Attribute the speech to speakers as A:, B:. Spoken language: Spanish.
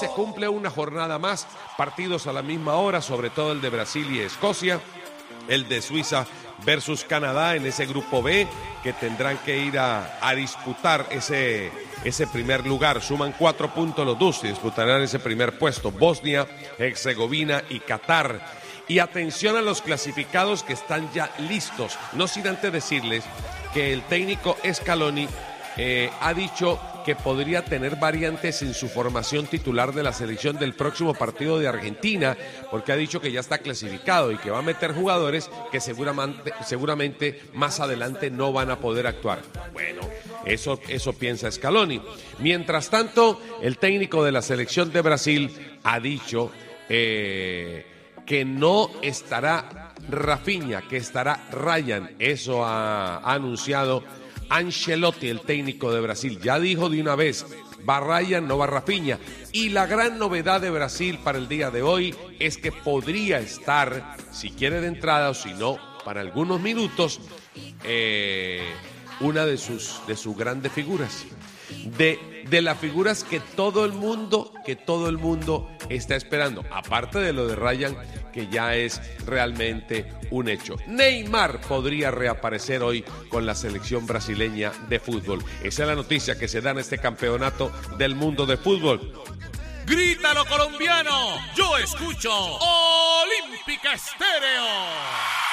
A: cumple una jornada más, partidos a la misma hora, sobre todo el de Brasil y Escocia, el de Suiza versus Canadá en ese grupo B, que tendrán que ir a disputar ese primer lugar. Suman 4 puntos los dos y disputarán ese primer puesto, Bosnia, Herzegovina y Qatar. Y atención a los clasificados que están ya listos, no sin antes decirles que el técnico Scaloni ha dicho que podría tener variantes en su formación titular de la selección del próximo partido de Argentina, porque ha dicho que ya está clasificado y que va a meter jugadores que seguramente más adelante no van a poder actuar. Bueno, eso piensa Scaloni. Mientras tanto, el técnico de la selección de Brasil ha dicho que no estará Rafinha, que estará Ryan. Eso ha anunciado Ancelotti, el técnico de Brasil. Ya dijo de una vez, va Ryan, no va Rafinha. Y la gran novedad de Brasil para el día de hoy es que podría estar, si quiere de entrada o si no, para algunos minutos, una de sus grandes figuras. De las figuras que todo el mundo está esperando, aparte de lo de Ryan, que ya es realmente un hecho. Neymar podría reaparecer hoy con la selección brasileña de fútbol. Esa es la noticia que se da en este campeonato del mundo de fútbol.
B: ¡Grítalo, colombiano! Yo escucho Olímpica Estéreo.